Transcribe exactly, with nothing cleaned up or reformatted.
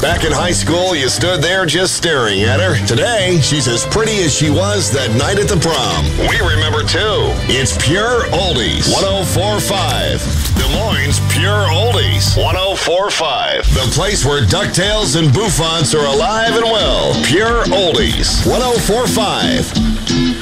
Back in high school, you stood there just staring at her. Today, she's as pretty as she was that night at the prom. We remember too. It's Pure Oldies. one oh four point five. Des Moines Pure Oldies. one oh four point five. The place where DuckTales and Bouffants are alive and well. Pure Oldies. one oh four point five.